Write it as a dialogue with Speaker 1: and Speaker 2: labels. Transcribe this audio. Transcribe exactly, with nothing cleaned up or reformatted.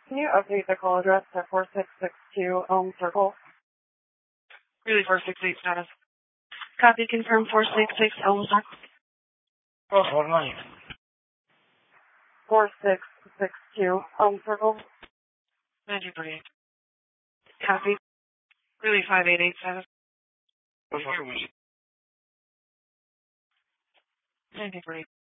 Speaker 1: Can you update the call address to four six six two Elm Circle?
Speaker 2: Really four six eight status. Copy, confirm four six six Elm Circle.
Speaker 3: Oh, hold on.
Speaker 1: four six six two Elm Circle.
Speaker 2: ninety three. Copy. Really five eight eight status.
Speaker 3: What fucking was it?
Speaker 2: ninety three.